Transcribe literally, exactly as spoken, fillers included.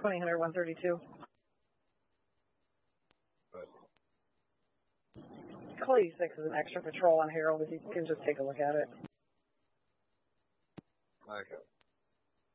twenty hundred, one thirty-two. Call eighty-six as an extra patrol on Harold if you can just take a look at it. Okay.